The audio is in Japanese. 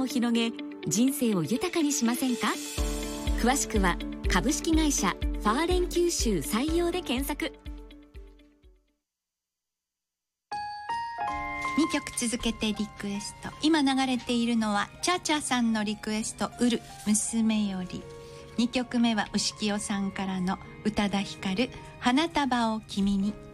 広げ、人生を豊かにしませんか？詳しくは株式会社ファーレン九州採用で検索。 2曲続けてリクエスト。今流れているのはチャチャさんのリクエスト、ウル娘より。2曲目は牛清さんからの宇多田ヒカル、花束を君に。